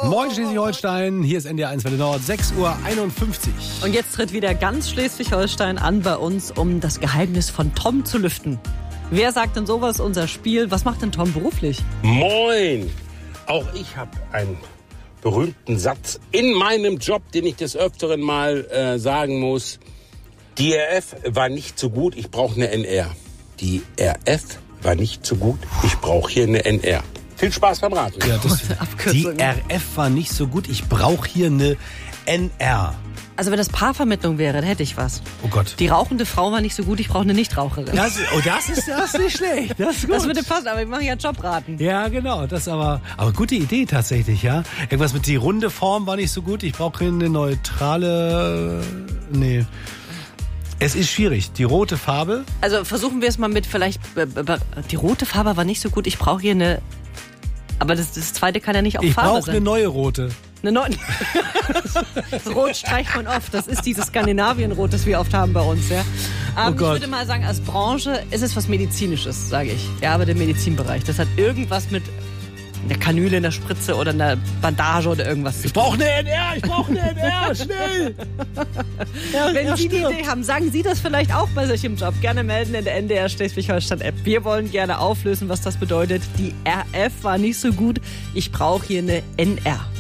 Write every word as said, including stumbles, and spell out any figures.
Moin Schleswig-Holstein, hier ist N D R eins Welle Nord, sechs Uhr einundfünfzig. Und jetzt tritt wieder ganz Schleswig-Holstein an bei uns, um das Geheimnis von Tom zu lüften. Wer sagt denn sowas, unser Spiel? Was macht denn Tom beruflich? Moin! Auch ich habe einen berühmten Satz in meinem Job, den ich des Öfteren mal äh, sagen muss. Die R F war nicht so gut, ich brauche eine N R. Die R F war nicht so gut, ich brauche hier eine N R. Viel Spaß beim Raten. Ja, das, die R F war nicht so gut, ich brauche hier eine N R. Also wenn das Paarvermittlung wäre, dann hätte ich was. Oh Gott. Die rauchende Frau war nicht so gut, ich brauche eine Nichtraucherin. Das, oh, das ist, das ist nicht schlecht. Das, ist gut. Das würde passen, aber ich mache ja Jobraten. Ja, genau. Das aber, aber gute Idee tatsächlich, ja. Irgendwas mit die runde Form war nicht so gut. Ich brauche eine neutrale. Nee. Es ist schwierig. Die rote Farbe. Also versuchen wir es mal mit vielleicht. Die rote Farbe war nicht so gut. Ich brauche hier eine. Aber das, das zweite kann ja nicht auch ich Farbe sein. Ich brauche eine neue rote. Eine neue. Rot streicht man oft. Das ist dieses Skandinavien-Rot, das wir oft haben bei uns. Ja. Ähm, oh Gott. Ich würde mal sagen, als Branche ist es was Medizinisches, sage ich. Ja, aber der Medizinbereich. Das hat irgendwas mit einer Kanüle, einer Spritze oder einer Bandage oder irgendwas zu tun. Ich brauche eine N R, ich brauche eine N R, schnell! Ja, Wenn ja, Sie die Idee haben, sagen Sie das vielleicht auch bei sich im Job. Gerne melden in der N D R Schleswig-Holstein-App. Wir wollen gerne auflösen, was das bedeutet. Die R F war nicht so gut. Ich brauche hier eine N R.